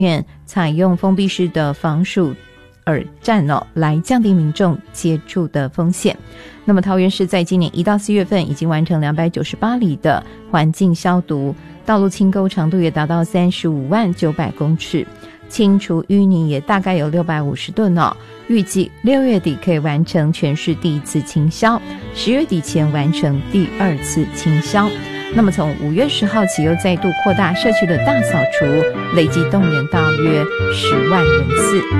院采用封闭式的防鼠耳站来降低民众接触的风险。那么桃园市在今年1到4月份已经完成298里的环境消毒，道路清沟长度也达到35万900公尺，清除淤泥也大概有650吨预计6月底可以完成全市第1次清消，10月底前完成第2次清消。那么从5月10号起又再度扩大社区的大扫除，累计动员大约10万人次。